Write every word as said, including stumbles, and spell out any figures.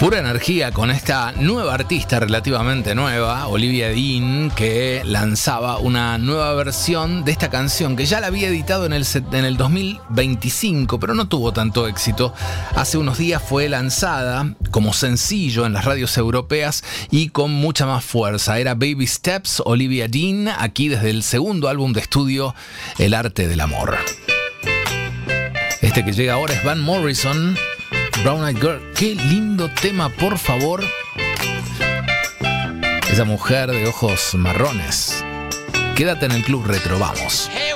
Pura energía con esta nueva artista relativamente nueva, Olivia Dean, que lanzaba una nueva versión de esta canción que ya la había editado en el, en el dos mil veinticinco, pero no tuvo tanto éxito. Hace unos días fue lanzada como sencillo en las radios europeas y con mucha más fuerza. Era Baby Steps, Olivia Dean, aquí desde el segundo álbum de estudio, El Arte del Amor. Este que llega ahora es Van Morrison, Brown Eyed Girl. Qué lindo tema, por favor. Esa mujer de ojos marrones. Quédate en el Club Retro, vamos. Hey,